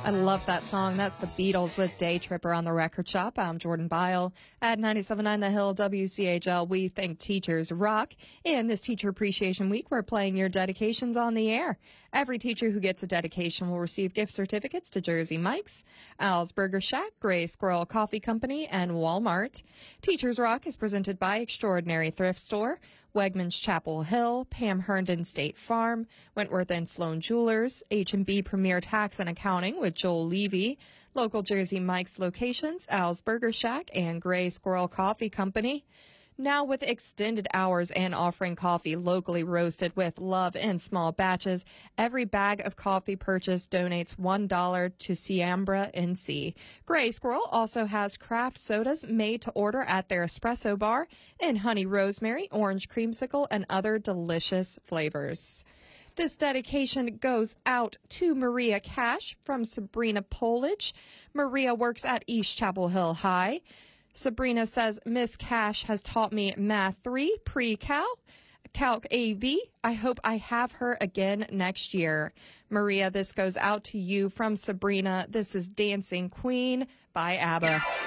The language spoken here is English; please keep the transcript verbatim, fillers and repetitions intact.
I love that song. That's the Beatles with Day Tripper on the Record Shop. I'm Jordan Bile at ninety-seven point nine The Hill W C H L. We think teachers rock. In this Teacher Appreciation Week, we're playing your dedications on the air. Every teacher who gets a dedication will receive gift certificates to Jersey Mike's, Al's Burger Shack, Gray Squirrel Coffee Company, and Walmart. Teachers Rock is presented by Extraordinary Thrift Store, Wegmans Chapel Hill, Pam Herndon State Farm, Wentworth and Sloan Jewelers, H and B Premier Tax and Accounting with Joel Levy, local Jersey Mike's locations, Al's Burger Shack, and Gray Squirrel Coffee Company. Now with extended hours and offering coffee locally roasted with love in small batches, every bag of coffee purchased donates one dollar to Siambra N C. Gray Squirrel also has craft sodas made to order at their espresso bar in honey rosemary, orange creamsicle, and other delicious flavors. This dedication goes out to Maria Cash from Sabrina Polage. Maria works at East Chapel Hill High. Sabrina says, Miss Cash has taught me Math three, Pre-Cal, Calc A B. I hope I have her again next year. Maria, this goes out to you from Sabrina. This is Dancing Queen by ABBA.